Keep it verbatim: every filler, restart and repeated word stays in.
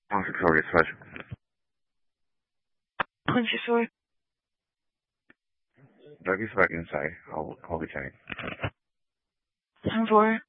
Oh, sorry, sorry. What'd you say? Dougie's back inside. I'll, I'll be checking. Time for it.